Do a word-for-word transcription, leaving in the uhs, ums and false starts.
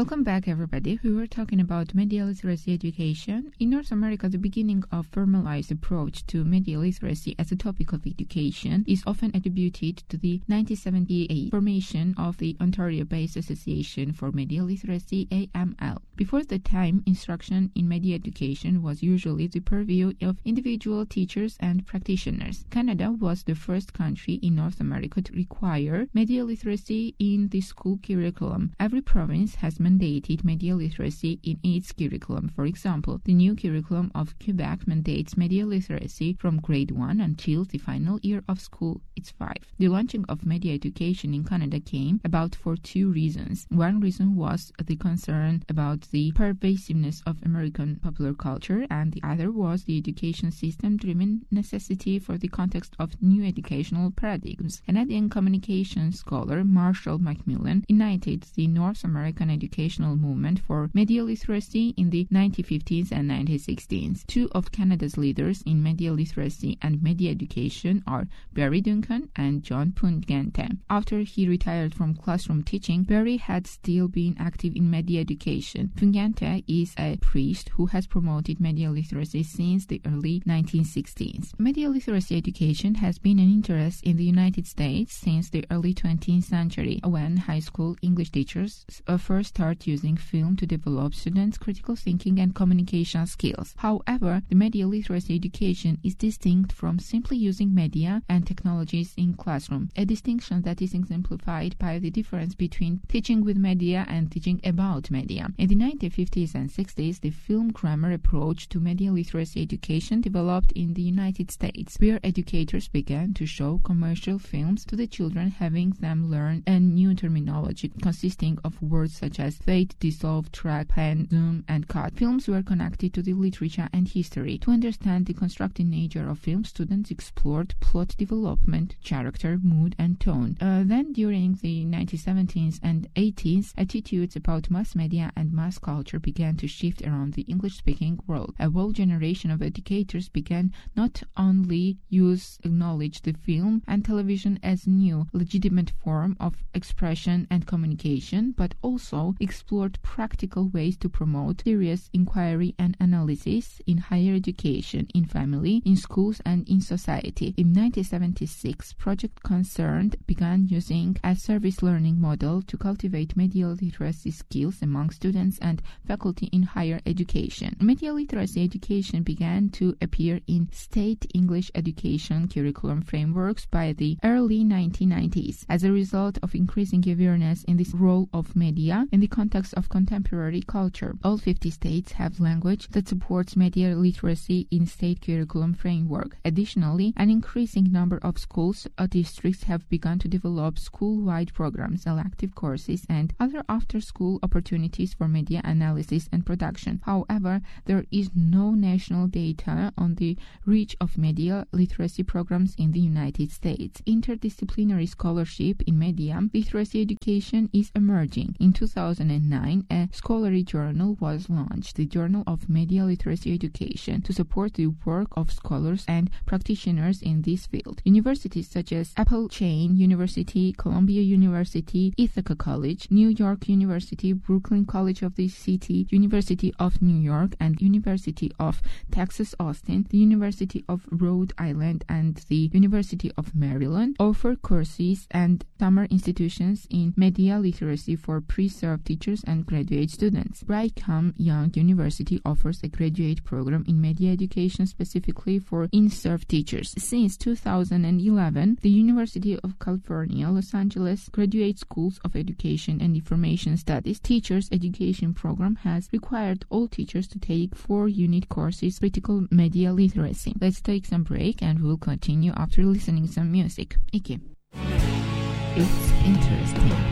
Welcome back, everybody. We were talking about media literacy education. In North America, the beginning of formalized approach to media literacy as a topic of education is often attributed to the nineteen seventy-eight formation of the Ontario-based Association for Media Literacy, A M L. Before the time, instruction in media education was usually the purview of individual teachers and practitioners. Canada was the first country in North America to require media literacy in the school curriculum. Every province has mandated media literacy in its curriculum. For example, the new curriculum of Quebec mandates media literacy from grade one until the final year of school. It's five. The launching of media education in Canada came about for two reasons. One reason was the concern about the pervasiveness of American popular culture, and the other was the education system-driven necessity for the context of new educational paradigms. Canadian communication scholar Marshall McMillan ignited the North American educational movement for media literacy in the nineteen fifties and nineteen sixties. Two of Canada's leaders in media literacy and media education are Barry Duncan and John Pungente. After he retired from classroom teaching, Barry had still been active in media education. Pungente is a priest who has promoted media literacy since the early nineteen sixties. Media literacy education has been an interest in the United States since the early twentieth century, when high school English teachers first start using film to develop students' critical thinking and communication skills. However, the media literacy education is distinct from simply using media and technologies in classroom, a distinction that is exemplified by the difference between teaching with media and teaching about media. In the nineteen fifties and sixties, the film grammar approach to media literacy education developed in the United States, where educators began to show commercial films to the children, having them learn a new terminology consisting of words such as fade, dissolve, track, pan, zoom, and cut. Films were connected to the literature and history. To understand the constructed nature of film, students explored plot development, character, mood, and tone. Uh, then, during the nineteen seventies and eighties, attitudes about mass media and mass culture began to shift around the English-speaking world. A whole generation of educators began not only use acknowledge the film and television as new, legitimate form of expression and communication, but also explored practical ways to promote serious inquiry and analysis in higher education, in family, in schools, and in society. In nineteen seventy-six, Project Concerned began using a service learning model to cultivate media literacy skills among students and faculty in higher education. Media literacy education began to appear in state English education curriculum frameworks by the early nineteen nineties. As a result of increasing awareness in this role of media in the context of contemporary culture, all fifty states have language that supports media literacy in state curriculum framework. Additionally, an increasing number of schools or districts have begun to develop school-wide programs, elective courses, and other after-school opportunities for media analysis and production. However, there is no national data on the reach of media literacy programs in the United States. Interdisciplinary scholarship in media literacy education is emerging. In two thousand nine, a scholarly journal was launched, the Journal of Media Literacy Education, to support the work of scholars and practitioners in this field. Universities such as Appalachian University, Columbia University, Ithaca College, New York University, Brooklyn College of the City, University of New York, and University of Texas Austin, the University of Rhode Island, and the University of Maryland offer courses and summer institutions in media literacy for pre-served teachers and graduate students. Brigham Young University offers a graduate program in media education specifically for in-served teachers. Since two thousand eleven, the University of California, Los Angeles Graduate Schools of Education and Information Studies Teachers Education Program has required all teachers to take four-unit courses critical media literacy. Let's take some break and we'll continue after listening some music. Iki. It's interesting.